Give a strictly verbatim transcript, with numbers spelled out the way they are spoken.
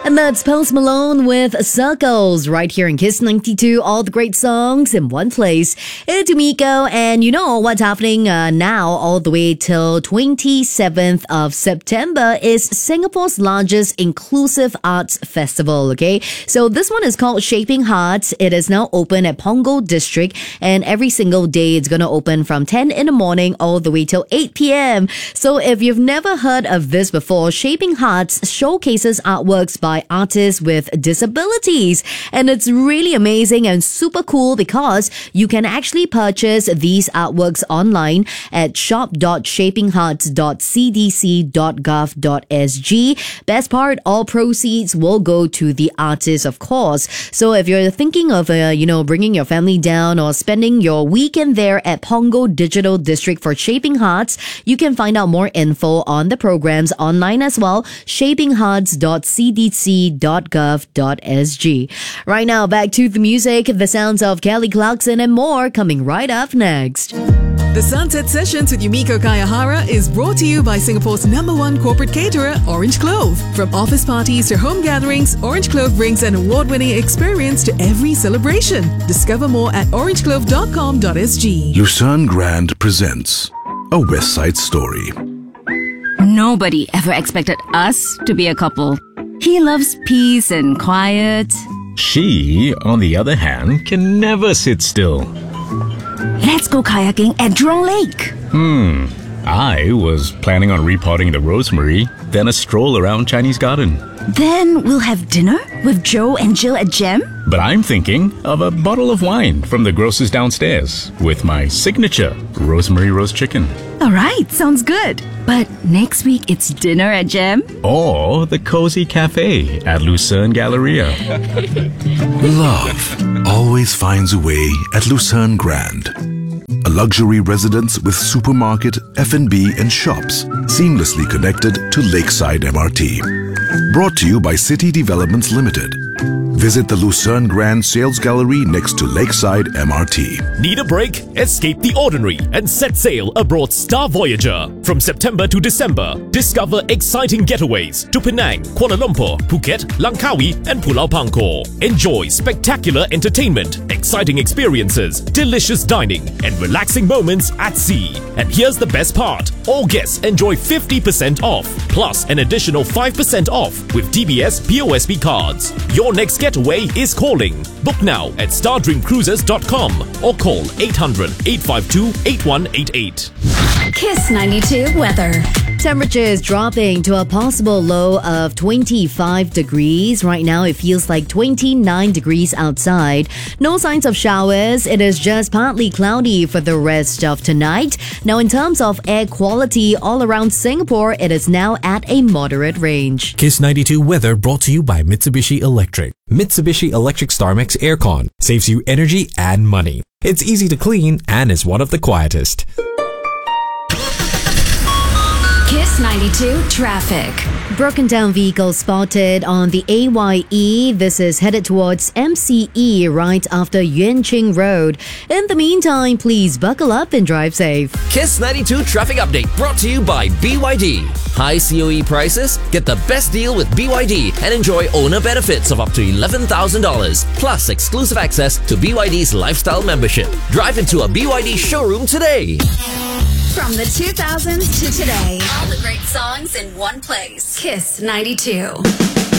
And that's Post Malone with Circles right here in Kiss ninety-two. All the great songs in one place. It's Miko, and you know what's happening uh, now all the way till twenty-seventh of September is Singapore's largest inclusive arts festival, okay? So this one is called Shaping Hearts. It is now open at Punggol District, and every single day it's going to open from ten in the morning all the way till eight p.m. So if you've never heard of this before, Shaping Hearts showcases artworks by artists with disabilities, and it's really amazing and super cool because you can actually purchase these artworks online at shop dot shaping hearts dot c d c dot gov dot s g. Best part, all proceeds will go to the artists, of course. So if you're thinking of uh, you know bringing your family down or spending your weekend there at Punggol Digital District for Shaping Hearts, you can find out more info on the programs online as well. shaping hearts dot c d c dot gov dot s g. Right now, back to the music, the sounds of Kelly Clarkson and more coming right up next. The Sunset Sessions with Yumiko Kayahara is brought to you by Singapore's number one corporate caterer, Orange Clove. From office parties to home gatherings, Orange Clove brings an award-winning experience to every celebration. Discover more at orange clove dot com dot s g. Lucerne Grand presents A West Side Story. Nobody ever expected us to be a couple. He loves peace and quiet. She, on the other hand, can never sit still. Let's go kayaking at Jurong Lake. Hmm. I was planning on repotting the rosemary, then a stroll around Chinese Garden. Then we'll have dinner with Joe and Jill at Gem. But I'm thinking of a bottle of wine from the grocer's downstairs with my signature rosemary roast chicken. All right, sounds good. But next week it's dinner at Gem. Or the cozy cafe at Lucerne Galleria. Love always finds a way at Lucerne Grand. A luxury residence with supermarket, F and B and shops seamlessly connected to Lakeside M R T. Brought to you by City Developments Limited. Visit the Lucerne Grand Sales Gallery next to Lakeside M R T. Need a break? Escape the ordinary and set sail aboard Star Voyager. From September to December, discover exciting getaways to Penang, Kuala Lumpur, Phuket, Langkawi and Pulau Pangkor. Enjoy spectacular entertainment, exciting experiences, delicious dining and relaxing moments at sea. And here's the best part. All guests enjoy fifty percent off, plus an additional five percent off with D B S P O S B cards. Your next getaway is calling. Book now at star dream cruises dot com or call eight hundred, eight five two, eight one eight eight. Kiss ninety-two weather. Temperatures dropping to a possible low of twenty-five degrees. Right now, it feels like twenty-nine degrees outside. No signs of showers. It is just partly cloudy for the rest of tonight. Now, in terms of air quality all around Singapore, it is now at a moderate range. Kiss ninety-two weather brought to you by Mitsubishi Electric. Mitsubishi Electric StarMax Aircon saves you energy and money. It's easy to clean and is one of the quietest. Kiss ninety-two traffic. Broken down vehicle spotted on the A Y E. This is headed towards M C E right after Yuan Ching Road. In the meantime, please buckle up and drive safe. Kiss ninety-two traffic update brought to you by B Y D. High C O E prices? Get the best deal with B Y D and enjoy owner benefits of up to eleven thousand dollars plus exclusive access to B Y D's lifestyle membership. Drive into a B Y D showroom today. From the two thousands to today, all the great songs in one place. Kiss ninety-two.